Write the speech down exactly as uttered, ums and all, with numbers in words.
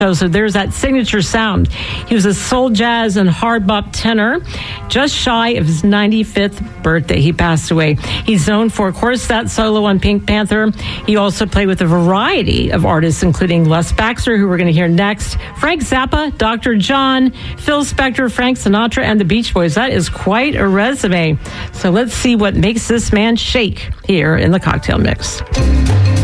So there's that signature sound. He was a soul, jazz, and hard bop tenor, just shy of his ninety-fifth birthday. He passed away. He's known for, of course, that solo on Pink Panther. He also played with a variety of artists, including Les Baxter, who we're going to hear next, Frank Zappa, Doctor John, Phil Spector, Frank Sinatra, and the Beach Boys. That is quite a resume. So let's see what makes this man shake here in the Cocktail Mix.